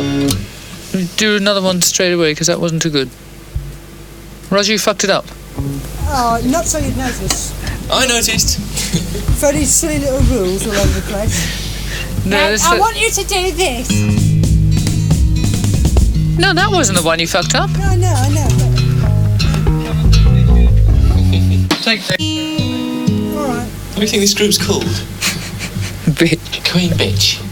up. Do another one straight away, because that wasn't too good. Roger, you fucked it up. Oh, not so you'd notice. I noticed. Very silly little rules all over the place. No, I want you to do this. No, that wasn't the one you fucked up. No, I know. Take that. All right. What do you think this group's called? Bitch. Queen Bitch.